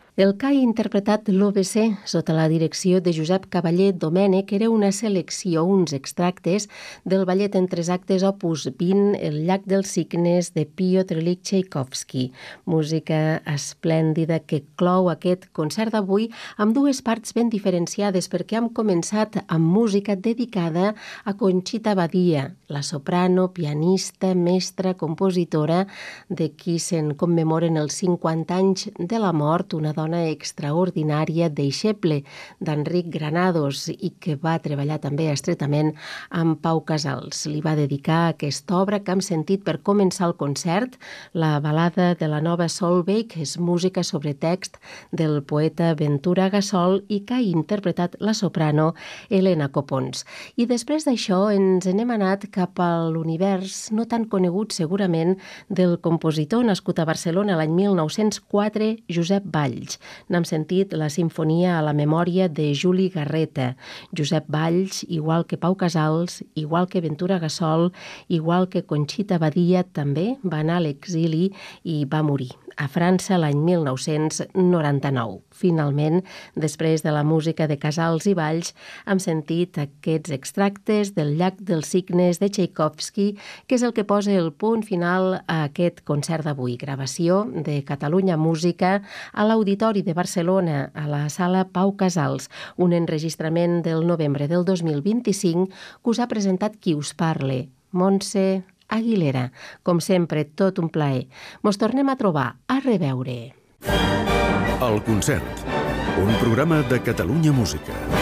El CAI ha interpretat l'OBC sota la direcció de Josep Cavallé Domènech era una selecció, uns extractes del ballet en 3 actes opus 20, El llac dels cignes de Piotr Ilich Txaikovski. Música esplèndida que clou aquest concert d'avui amb 2 parts ben diferenciades perquè hem començat amb música dedicada a Conxita Badia, la soprano, pianista, mestra, compositora de qui se'n commemoren els 50 anys de la mort, una dona extraordinària, deixeble d'Enric Granados i que va treballar també estretament amb Pau Casals. Li va dedicar aquesta obra que hem sentit per començar el concert, la balada de la nova Solveig, és música sobre text del poeta Ventura Gassol i que ha interpretat la soprano Helena Copons. I després d'això ens n'hem anat cap a l'univers no tan conegut segurament del compositor nascut a Barcelona l'any 1904, Josep Valls. N'hem sentit la sinfonia a la memòria de Juli Garreta. Josep Valls, igual que Pau Casals, igual que Ventura Gassol, igual que Conxita Badia, també va anar a l'exili i va morir a França l'any 1999. Finalment, després de la música de Casals i Valls, hem sentit aquests extractes del llac dels cignes de Txaikovski, que és el que posa el punt final a aquest concert d'avui. Gravació de Catalunya Música a l'Auditori de Barcelona, a la sala Pau Casals, un enregistrament del novembre del 2025 que us ha presentat qui us parle, Montse Aguilera. Com sempre, tot un plaer. Mos tornem a trobar. A reveure. El concert, un programa de Catalunya Música.